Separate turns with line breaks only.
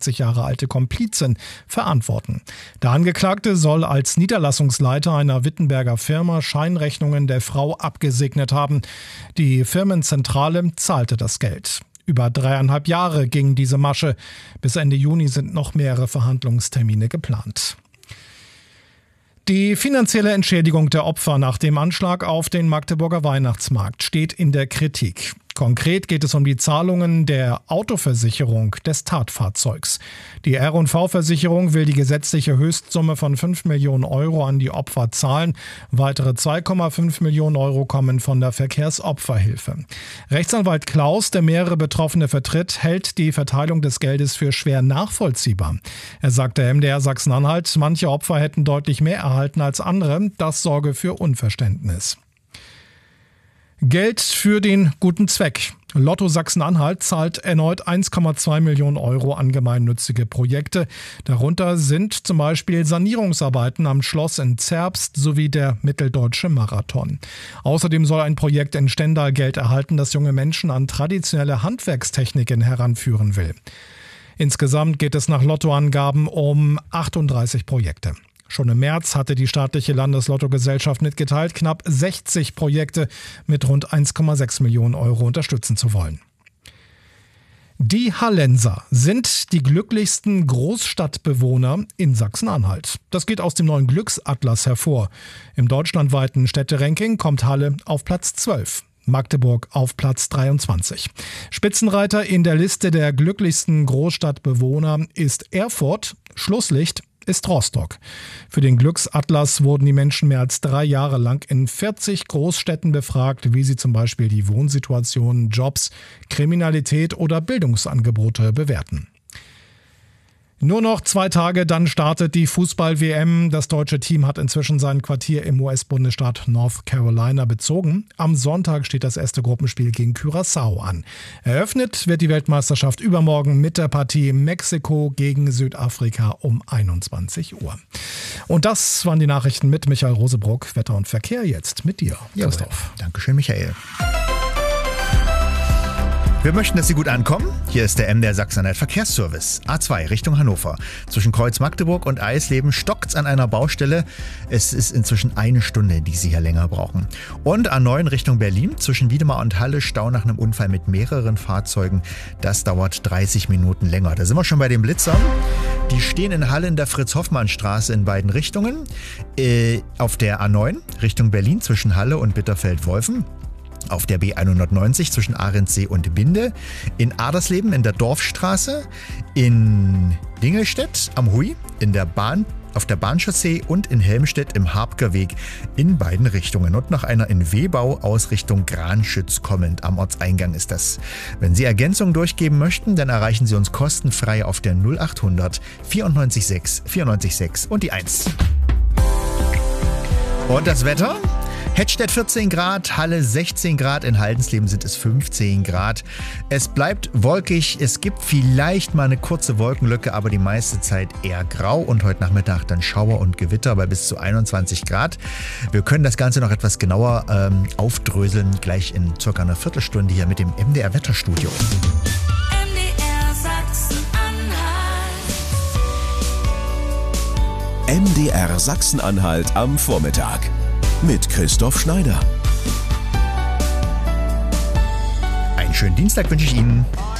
62 Jahre alte Komplizin verantworten. Der Angeklagte soll als Niederlassungsleiter einer Wittenberger Firma Scheinrechnungen der Frau abgesegnet haben. Die Firmenzentrale zahlte das Geld. Über 3,5 Jahre ging diese Masche. Bis Ende Juni sind noch mehrere Verhandlungstermine geplant. Die finanzielle Entschädigung der Opfer nach dem Anschlag auf den Magdeburger Weihnachtsmarkt steht in der Kritik. Konkret geht es um die Zahlungen der Autoversicherung des Tatfahrzeugs. Die R&V-Versicherung will die gesetzliche Höchstsumme von 5 Millionen Euro an die Opfer zahlen. Weitere 2,5 Millionen Euro kommen von der Verkehrsopferhilfe. Rechtsanwalt Klaus, der mehrere Betroffene vertritt, hält die Verteilung des Geldes für schwer nachvollziehbar. Er sagt der MDR Sachsen-Anhalt, manche Opfer hätten deutlich mehr erhalten als andere. Das sorge für Unverständnis. Geld für den guten Zweck. Lotto Sachsen-Anhalt zahlt erneut 1,2 Millionen Euro an gemeinnützige Projekte. Darunter sind zum Beispiel Sanierungsarbeiten am Schloss in Zerbst sowie der Mitteldeutsche Marathon. Außerdem soll ein Projekt in Stendal Geld erhalten, das junge Menschen an traditionelle Handwerkstechniken heranführen will. Insgesamt geht es nach Lottoangaben um 38 Projekte. Schon im März hatte die staatliche Landeslottogesellschaft mitgeteilt, knapp 60 Projekte mit rund 1,6 Millionen Euro unterstützen zu wollen. Die Hallenser sind die glücklichsten Großstadtbewohner in Sachsen-Anhalt. Das geht aus dem neuen Glücksatlas hervor. Im deutschlandweiten Städteranking kommt Halle auf Platz 12. Magdeburg auf Platz 23. Spitzenreiter in der Liste der glücklichsten Großstadtbewohner ist Erfurt. Schlusslicht ist Rostock. Für den Glücksatlas wurden die Menschen mehr als 3 Jahre lang in 40 Großstädten befragt, wie sie zum Beispiel die Wohnsituation, Jobs, Kriminalität oder Bildungsangebote bewerten. Nur noch 2 Tage, dann startet die Fußball-WM. Das deutsche Team hat inzwischen sein Quartier im US-Bundesstaat North Carolina bezogen. Am Sonntag steht das erste Gruppenspiel gegen Curaçao an. Eröffnet wird die Weltmeisterschaft übermorgen mit der Partie Mexiko gegen Südafrika um 21 Uhr. Und das waren die Nachrichten mit Michael Rosebruck. Wetter und Verkehr jetzt mit dir, Christoph.
Dankeschön, Michael. Wir möchten, dass Sie gut ankommen. Hier ist der MDR Sachsen-Anhalt Verkehrsservice. A2 Richtung Hannover. Zwischen Kreuz Magdeburg und Eisleben stockt's an einer Baustelle. Es ist inzwischen 1 Stunde, die Sie hier länger brauchen. Und A9 Richtung Berlin. Zwischen Wiedemar und Halle Stau nach einem Unfall mit mehreren Fahrzeugen. Das dauert 30 Minuten länger. Da sind wir schon bei den Blitzern. Die stehen in Halle in der Fritz-Hoffmann-Straße in beiden Richtungen. Auf der A9 Richtung Berlin zwischen Halle und Bitterfeld-Wolfen. Auf der B190 zwischen Ahrensee und Binde, in Adersleben in der Dorfstraße, in Dingelstedt am Huy, auf der Bahnchaussee und in Helmstedt im Habkerweg in beiden Richtungen. Und noch einer in Wehbau aus Richtung Granschütz kommend. Am Ortseingang ist das. Wenn Sie Ergänzungen durchgeben möchten, dann erreichen Sie uns kostenfrei auf der 0800 94 6 94 6 und die 1. Und das Wetter? Hettstedt 14 Grad, Halle 16 Grad, in Haldensleben sind es 15 Grad. Es bleibt wolkig, es gibt vielleicht mal eine kurze Wolkenlücke, aber die meiste Zeit eher grau und heute Nachmittag dann Schauer und Gewitter bei bis zu 21 Grad. Wir können das Ganze noch etwas genauer aufdröseln, gleich in circa einer Viertelstunde hier mit dem MDR Wetterstudio.
MDR Sachsen-Anhalt am Vormittag. Mit Christoph Schneider.
Einen schönen Dienstag wünsche ich Ihnen.